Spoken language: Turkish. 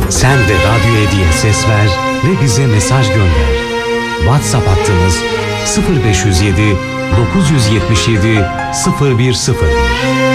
Sen de Radyo Edi'ye ses ver ve bize mesaj gönder. WhatsApp hattımız 0507 977 0101.